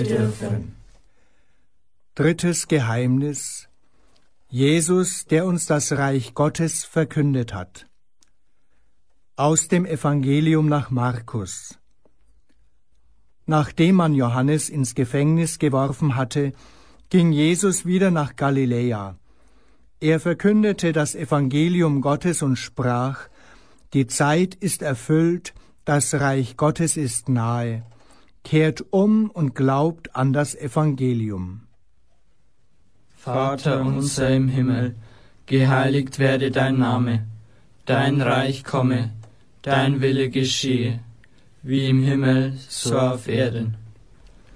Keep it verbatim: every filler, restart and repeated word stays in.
wir dürfen. Drittes Geheimnis: Jesus, der uns das Reich Gottes verkündet hat. Aus dem Evangelium nach Markus. Nachdem man Johannes ins Gefängnis geworfen hatte, ging Jesus wieder nach Galiläa. Er verkündete das Evangelium Gottes und sprach: Die Zeit ist erfüllt, das Reich Gottes ist nahe. Kehrt um und glaubt an das Evangelium. Vater unser im Himmel, geheiligt werde dein Name, dein Reich komme, dein Wille geschehe, wie im Himmel, so auf Erden.